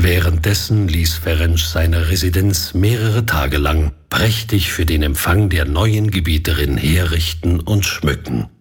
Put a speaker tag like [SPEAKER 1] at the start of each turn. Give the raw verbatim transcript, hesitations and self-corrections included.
[SPEAKER 1] Währenddessen ließ Ferenc seine Residenz mehrere Tage lang prächtig für den Empfang der neuen Gebieterin herrichten und schmücken.